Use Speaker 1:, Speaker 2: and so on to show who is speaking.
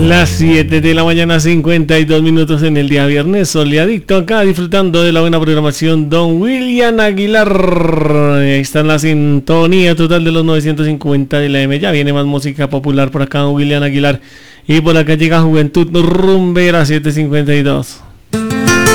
Speaker 1: Las 7 de la mañana, 52 minutos en el día viernes, soleadito acá, disfrutando de la buena programación. Don William Aguilar, ahí está en la sintonía total de los 950 de la M. Ya viene más música popular por acá, don William Aguilar. Y por acá llega Juventud Rumbera 752.